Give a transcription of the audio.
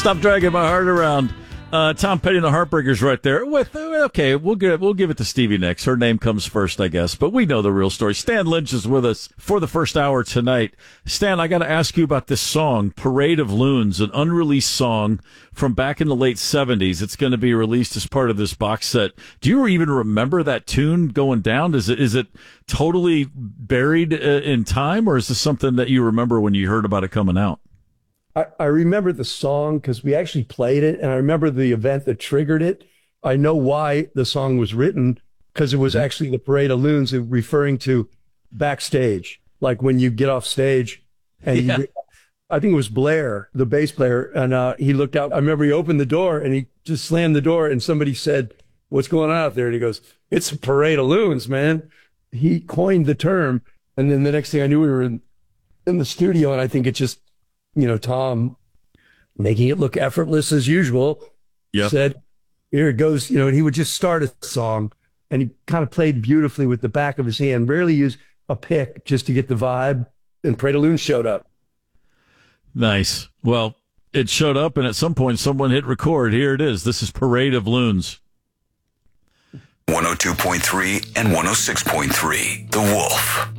Stop dragging my heart around. Tom Petty and the Heartbreakers right there. Okay, we'll give it to Stevie Nicks. Her name comes first, I guess, but we know the real story. Stan Lynch is with us for the first hour tonight. Stan, I got to ask you about this song, Parade of Loons, an unreleased song from back in the late 70s. It's going to be released as part of this box set. Do you even remember that tune going down? Is it totally buried in time, or is this something that you remember when you heard about it coming out? I remember the song because we actually played it, and I remember the event that triggered it. I know why the song was written, because it was actually the Parade of Loons referring to backstage, like when you get off stage. And I think it was Blair, the bass player, and he looked out. I remember he opened the door, and he just slammed the door, and somebody said, "What's going on out there?" And he goes, "It's a Parade of Loons, man." He coined the term, and then the next thing I knew, we were in the studio, and I think it just, Tom, making it look effortless as usual, said, "Here it goes." And he would just start a song, and he kind of played beautifully with the back of his hand, rarely used a pick just to get the vibe, and Parade of Loons showed up. Nice. Well, it showed up, and at some point, someone hit record. Here it is. This is Parade of Loons. 102.3 and 106.3, The Wolf.